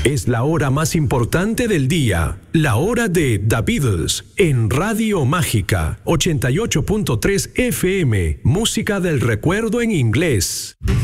Es la hora más importante del día, la hora de The Beatles, en Radio Mágica, 88.3 FM, música del recuerdo en inglés.